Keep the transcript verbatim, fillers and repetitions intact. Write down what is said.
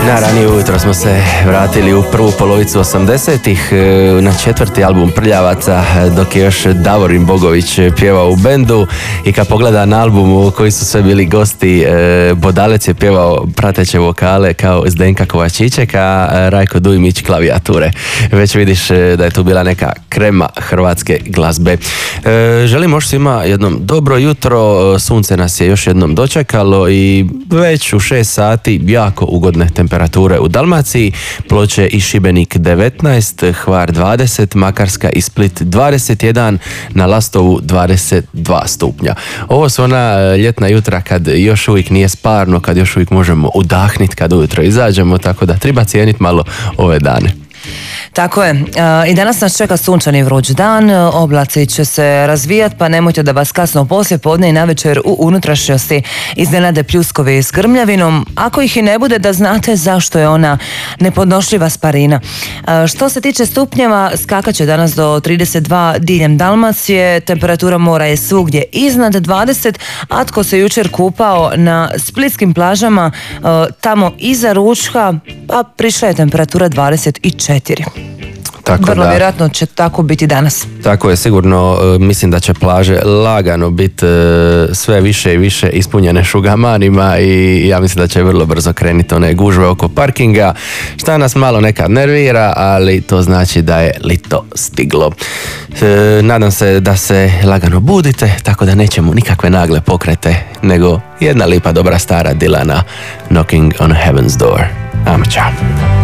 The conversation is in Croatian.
Na ranije ujutro smo se vratili u prvu polovicu osamdesetih na četvrti album Prljavaca, dok je još Davorin Bogović pjevao u bendu, i kad pogleda na albumu koji su sve bili gosti, Bodalec je pjevao prateće vokale kao Zdenka Kovačićek, a Rajko Dujmić klavijature. Već vidiš da je tu bila neka krema hrvatske glazbe. Želim još svima jednom dobro jutro, sunce nas je još jednom dočekalo i već u šest sati jako ugodne temperature u Dalmaciji. Ploče i Šibenik devetnaest, Hvar dvadeset, Makarska i Split dvadeset jedan, na Lastovu dvadeset dva stupnja. Ovo su ona ljetna jutra kad još uvijek nije sparno, kad još uvijek možemo udahniti kad ujutro izađemo, tako da treba cijeniti malo ove dane. Tako je. I danas nas čeka sunčani vruć dan, oblaci će se razvijati, pa nemojte da vas kasno poslije podne i navečer u unutrašnjosti iznenade pljuskovi s grmljavinom. Ako ih i ne bude, da znate zašto je ona nepodnošljiva sparina. Što se tiče stupnjeva, skakat će danas do trideset dva diljem Dalmacije, temperatura mora je svugdje iznad dvadeset, a tko se jučer kupao na splitskim plažama, tamo iza ručka, pa prišla je temperatura dvadeset četiri. Tako Vrlo da, vjerojatno će tako biti danas. Tako je, sigurno. Mislim da će plaže lagano biti sve više i više ispunjene šugamanima i ja mislim da će vrlo brzo krenuti one gužve oko parkinga, šta nas malo nekad nervira, ali to znači da je lito stiglo. E, nadam se da se lagano budite, tako da nećemo nikakve nagle pokrete, nego jedna lipa dobra stara Dilana, Knocking on Heaven's Door. Ajmo, čao.